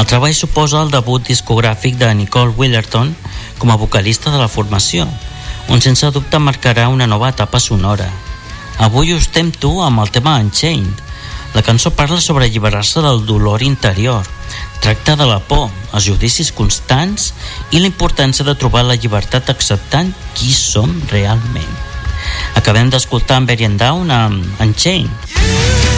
El treball suposa el debut discogràfic de Nicole Willerton com a vocalista de la formació, on sense dubte marcarà una nova etapa sonora. Avui us tempto amb el tema Unchained. La cançó parla sobre alliberar-se del dolor interior, tracta de la por, els judicis constants i la importància de trobar la llibertat acceptant qui som realment. Acabem d'escoltar en Bury and Down amb Unchained.